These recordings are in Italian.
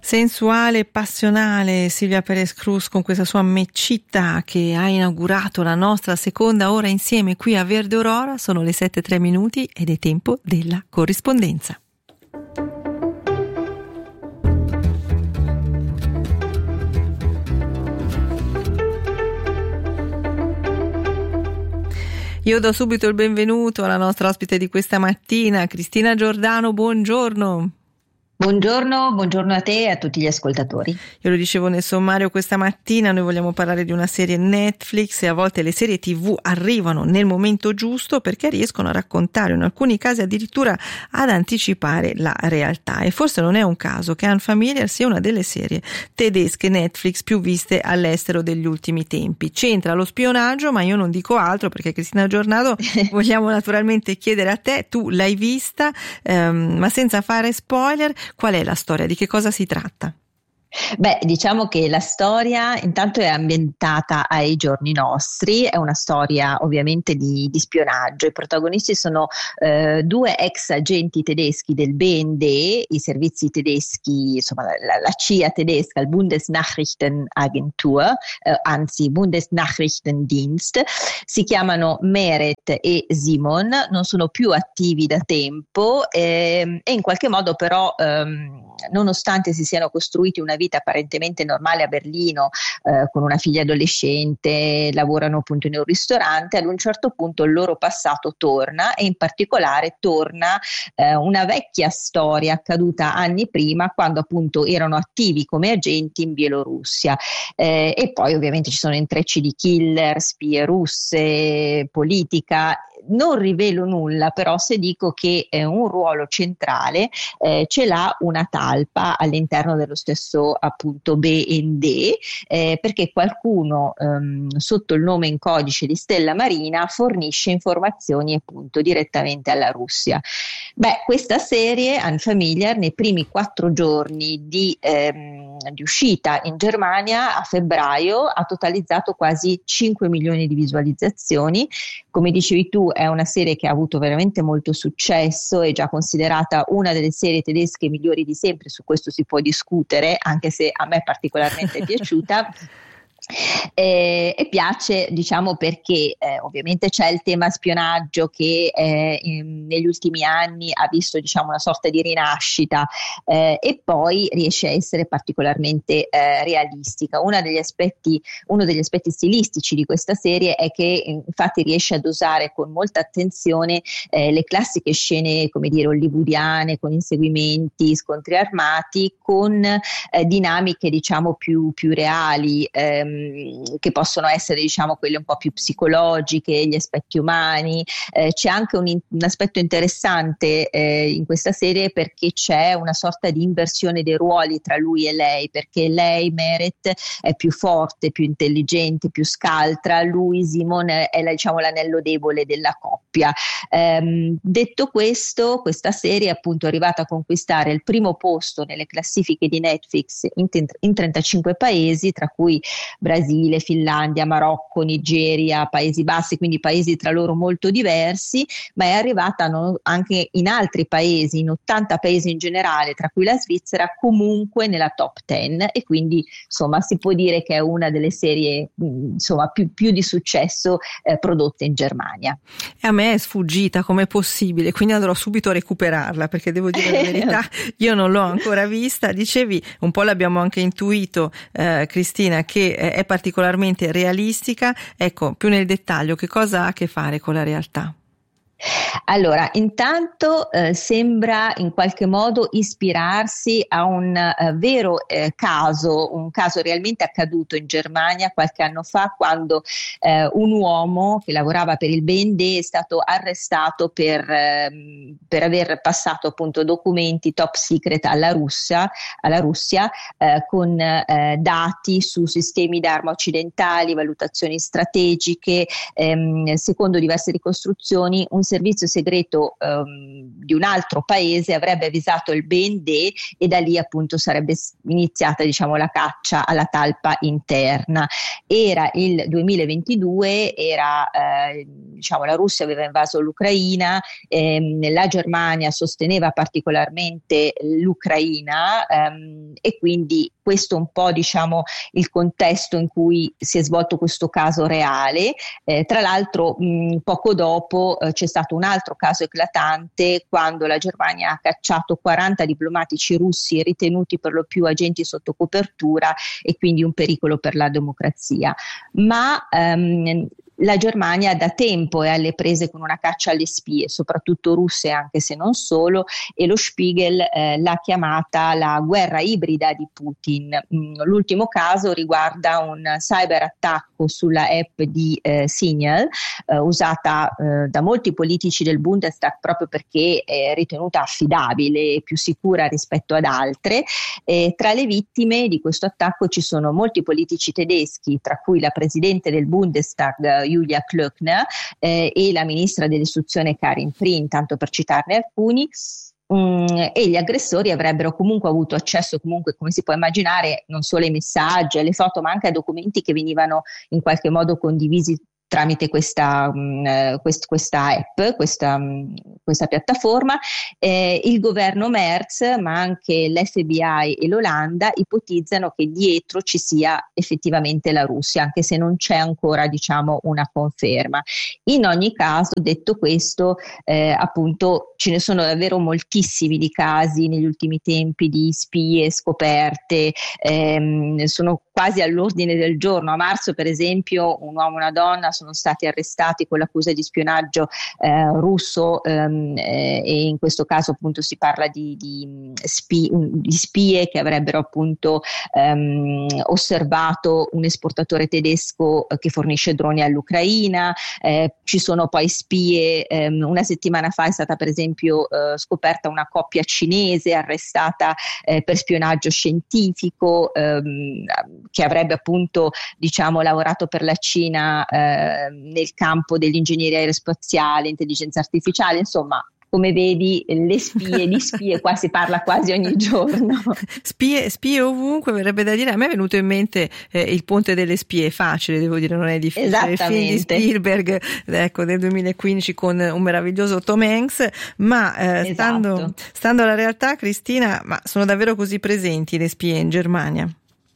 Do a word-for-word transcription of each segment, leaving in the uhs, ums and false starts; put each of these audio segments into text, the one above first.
Sensuale e passionale Silvia Perez Cruz con questa sua Mechita che ha inaugurato la nostra seconda ora insieme qui a Verde Aurora. Sono le sette e tre minuti ed è tempo della corrispondenza. Io do subito il benvenuto alla nostra ospite di questa mattina, Cristina Giordano, buongiorno. Buongiorno, buongiorno a te e a tutti gli ascoltatori. Io lo dicevo nel sommario questa mattina, noi vogliamo parlare di una serie Netflix e a volte le serie tivù arrivano nel momento giusto perché riescono a raccontare, in alcuni casi addirittura ad anticipare la realtà. E forse non è un caso che Unfamiliar sia una delle serie tedesche Netflix più viste all'estero degli ultimi tempi. C'entra lo spionaggio, ma io non dico altro perché Cristina Giordano vogliamo naturalmente chiedere a te, tu l'hai vista, ehm, ma senza fare spoiler. Qual è la storia? Di che cosa si tratta? Beh, diciamo che la storia intanto è ambientata ai giorni nostri, è una storia ovviamente di, di spionaggio. I protagonisti sono eh, due ex agenti tedeschi del B N D, i servizi tedeschi, insomma la, la C I A tedesca, il Bundesnachrichtenagentur, eh, anzi Bundesnachrichtendienst, si chiamano Meret e Simon, non sono più attivi da tempo eh, e in qualche modo però ehm, nonostante si siano costruiti una vita apparentemente normale a Berlino eh, con una figlia adolescente, lavorano appunto in un ristorante, ad un certo punto il loro passato torna e in particolare torna eh, una vecchia storia accaduta anni prima quando appunto erano attivi come agenti in Bielorussia eh, e poi ovviamente ci sono intrecci di killer, spie russe, politica. Non rivelo nulla, però se dico che eh, un ruolo centrale eh, ce l'ha una talpa all'interno dello stesso appunto B N D eh, perché qualcuno ehm, sotto il nome in codice di Stella Marina fornisce informazioni appunto direttamente alla Russia. Beh, questa serie Unfamiliar nei primi quattro giorni di, ehm, di uscita in Germania a febbraio ha totalizzato quasi cinque milioni di visualizzazioni. Come dicevi tu, è una serie che ha avuto veramente molto successo, è già considerata una delle serie tedesche migliori di sempre, su questo si può discutere, anche se a me è particolarmente piaciuta. Eh, e piace diciamo perché eh, ovviamente c'è il tema spionaggio che eh, in, negli ultimi anni ha visto diciamo una sorta di rinascita eh, e poi riesce a essere particolarmente eh, realistica. Una degli aspetti, uno degli aspetti stilistici di questa serie è che infatti riesce a dosare con molta attenzione eh, le classiche scene come dire hollywoodiane con inseguimenti, scontri armati con eh, dinamiche diciamo più, più reali ehm, che possono essere diciamo quelle un po' più psicologiche, gli aspetti umani. Eh, c'è anche un, un aspetto interessante eh, in questa serie perché c'è una sorta di inversione dei ruoli tra lui e lei, perché lei, Meret, è più forte, più intelligente, più scaltra, lui, Simon, è la, diciamo l'anello debole della coppia. Eh, detto questo, questa serie è appunto arrivata a conquistare il primo posto nelle classifiche di Netflix in, in trentacinque paesi, tra cui Brasile, Finlandia, Marocco, Nigeria, Paesi Bassi, quindi paesi tra loro molto diversi, ma è arrivata no, anche in altri paesi, in ottanta paesi in generale, tra cui la Svizzera, comunque nella top dieci e quindi insomma si può dire che è una delle serie insomma più, più di successo eh, prodotte in Germania. E a me è sfuggita come possibile, quindi andrò subito a recuperarla perché devo dire la verità, io non l'ho ancora vista. Dicevi, un po' l'abbiamo anche intuito eh, Cristina, che è particolarmente realistica. Ecco, più nel dettaglio, che cosa ha a che fare con la realtà? Allora, intanto eh, sembra in qualche modo ispirarsi a un eh, vero eh, caso, un caso realmente accaduto in Germania qualche anno fa, quando eh, un uomo che lavorava per il B N D è stato arrestato per, eh, per aver passato appunto documenti top secret alla Russia, alla Russia eh, con eh, dati su sistemi d'arma occidentali, valutazioni strategiche, ehm, secondo diverse ricostruzioni un servizio segreto um, di un altro paese avrebbe avvisato il B N D e da lì appunto sarebbe iniziata, diciamo, la caccia alla talpa interna. Era il duemilaventidue, era eh, diciamo la Russia aveva invaso l'Ucraina, ehm, la Germania sosteneva particolarmente l'Ucraina ehm, e quindi questo un po', diciamo, il contesto in cui si è svolto questo caso reale. Eh, tra l'altro mh, poco dopo eh, c'è stato un altro caso eclatante quando la Germania ha cacciato quaranta diplomatici russi ritenuti per lo più agenti sotto copertura e quindi un pericolo per la democrazia. Ma ehm, la Germania da tempo è alle prese con una caccia alle spie, soprattutto russe, anche se non solo, e lo Spiegel eh, l'ha chiamata la guerra ibrida di Putin. Mm, l'ultimo caso riguarda un cyberattacco sulla app di eh, Signal, eh, usata eh, da molti politici del Bundestag proprio perché è ritenuta affidabile e più sicura rispetto ad altre. E tra le vittime di questo attacco ci sono molti politici tedeschi, tra cui la presidente del Bundestag Julia Klöckner eh, e la ministra dell'istruzione Karin Prien, tanto per citarne alcuni. Mm, e gli aggressori avrebbero comunque avuto accesso, comunque, come si può immaginare, non solo ai messaggi, alle foto, ma anche a documenti che venivano in qualche modo condivisi tramite questa, mh, quest, questa app, questa, mh, questa piattaforma. Eh, il governo Merz, ma anche l'F B I e l'Olanda ipotizzano che dietro ci sia effettivamente la Russia, anche se non c'è ancora, diciamo, una conferma. In ogni caso, detto questo, eh, appunto ce ne sono davvero moltissimi di casi negli ultimi tempi di spie scoperte, ehm, sono quasi all'ordine del giorno. A marzo, per esempio, un uomo e una donna sono stati arrestati con l'accusa di spionaggio eh, russo ehm, eh, e in questo caso appunto si parla di, di, spie, di spie che avrebbero appunto ehm, osservato un esportatore tedesco eh, che fornisce droni all'Ucraina. Eh, ci sono poi spie, ehm, una settimana fa è stata per esempio eh, scoperta una coppia cinese arrestata eh, per spionaggio scientifico ehm, che avrebbe appunto, diciamo, lavorato per la Cina eh, nel campo dell'ingegneria aerospaziale, intelligenza artificiale, insomma. Come vedi, le spie, di spie qua si parla quasi ogni giorno. Spie, spie ovunque, verrebbe da dire. A me è venuto in mente eh, Il ponte delle spie, facile, devo dire, non è difficile. Il film di Spielberg, ecco, del duemilaquindici con un meraviglioso Tom Hanks, ma eh, stando, esatto. stando alla realtà, Cristina, ma sono davvero così presenti le spie in Germania?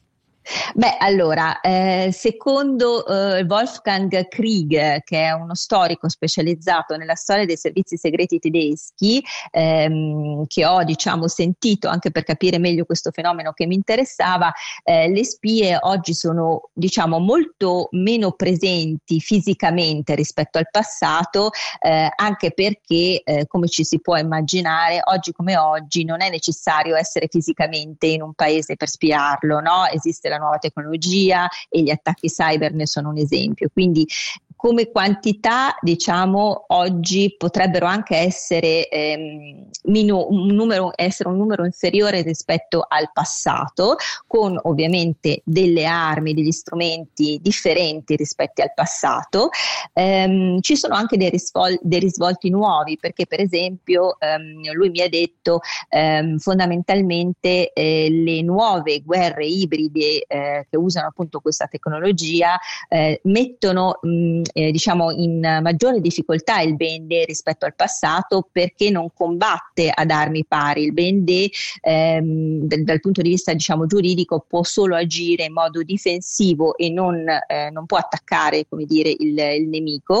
Beh, allora, eh, secondo eh, Wolfgang Krieg, che è uno storico specializzato nella storia dei servizi segreti tedeschi, ehm, che ho, diciamo, sentito anche per capire meglio questo fenomeno che mi interessava, eh, le spie oggi sono, diciamo, molto meno presenti fisicamente rispetto al passato, eh, anche perché, eh, come ci si può immaginare, oggi come oggi non è necessario essere fisicamente in un paese per spiarlo, no? Esiste la nuova tecnologia e gli attacchi cyber ne sono un esempio, quindi come quantità, diciamo, oggi potrebbero anche essere, ehm, minu- un numero, essere un numero inferiore rispetto al passato, con ovviamente delle armi, degli strumenti differenti rispetto al passato. Ehm, ci sono anche dei, risvol- dei risvolti nuovi, perché per esempio ehm, lui mi ha detto ehm, fondamentalmente eh, le nuove guerre ibride eh, che usano appunto questa tecnologia eh, mettono mh, Eh, diciamo in maggiore difficoltà il B N D rispetto al passato, perché non combatte ad armi pari. Il B N D ehm, dal, dal punto di vista, diciamo, giuridico può solo agire in modo difensivo e non, eh, non può attaccare, come dire, il, il nemico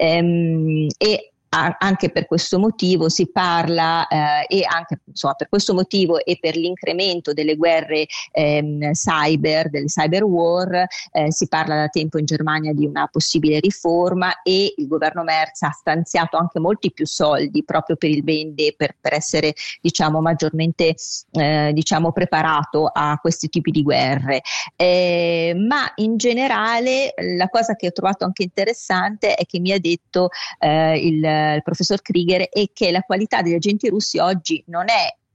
ehm, e anche per questo motivo si parla eh, e anche insomma per questo motivo e per l'incremento delle guerre ehm, cyber, delle cyber war, eh, si parla da tempo in Germania di una possibile riforma e il governo Merz ha stanziato anche molti più soldi proprio per il B N D per, per essere, diciamo, maggiormente eh, diciamo preparato a questi tipi di guerre. Eh, ma in generale la cosa che ho trovato anche interessante è che mi ha detto eh, il il professor Krieger è che la qualità degli agenti russi oggi non è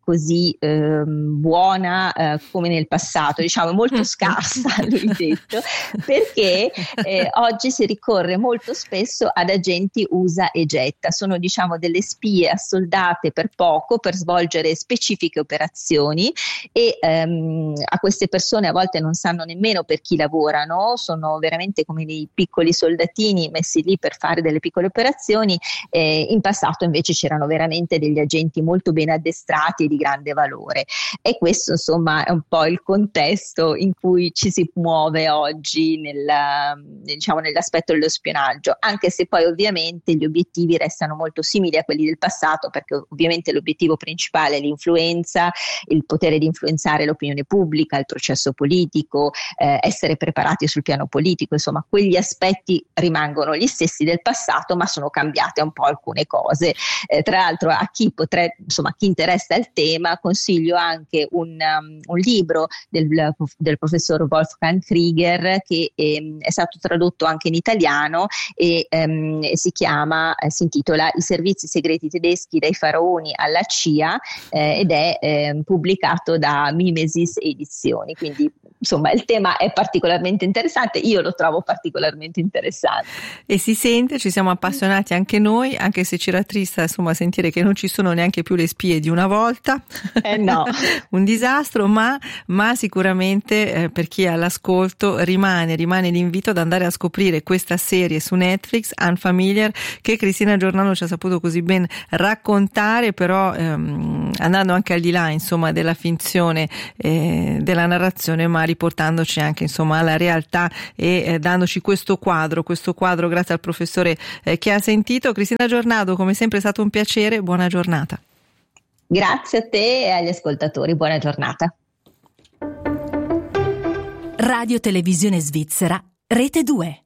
così eh, buona eh, come nel passato, diciamo molto scarsa, lui detto, perché eh, oggi si ricorre molto spesso ad agenti usa e getta, sono diciamo delle spie assoldate per poco per svolgere specifiche operazioni e ehm, a queste persone a volte non sanno nemmeno per chi lavorano, sono veramente come dei piccoli soldatini messi lì per fare delle piccole operazioni. Eh, in passato invece c'erano veramente degli agenti molto ben addestrati e di grande valore, e questo insomma è un po' il contesto in cui ci si muove oggi nel, diciamo, nell'aspetto dello spionaggio, anche se poi ovviamente gli obiettivi restano molto simili a quelli del passato, perché ovviamente l'obiettivo principale è l'influenza, il potere di influenzare l'opinione pubblica, il processo politico, eh, essere preparati sul piano politico, insomma quegli aspetti rimangono gli stessi del passato, ma sono cambiate un po' alcune cose. Eh, tra l'altro a chi potrebbe, insomma a chi interessa il tema, consiglio anche un, um, un libro del, del professor Wolfgang Krieger che ehm, è stato tradotto anche in italiano e ehm, si chiama, eh, si intitola I servizi segreti tedeschi dai faraoni alla C I A eh, ed è eh, pubblicato da Mimesis Edizioni, quindi insomma il tema è particolarmente interessante, io lo trovo particolarmente interessante. E si sente, ci siamo appassionati anche noi, anche se ci rattrista insomma sentire che non ci sono neanche più le spie di una volta. Eh no. Un disastro, ma, ma sicuramente eh, per chi è all'ascolto rimane, rimane l'invito ad andare a scoprire questa serie su Netflix, Unfamiliar, che Cristina Giordano ci ha saputo così ben raccontare, però ehm, andando anche al di là insomma della finzione eh, della narrazione, ma riportandoci anche insomma alla realtà e eh, dandoci questo quadro, questo quadro grazie al professore eh, che ha sentito. Cristina Giordano, come sempre è stato un piacere, buona giornata. Grazie a te e agli ascoltatori, buona giornata. Radio Televisione Svizzera, Rete due.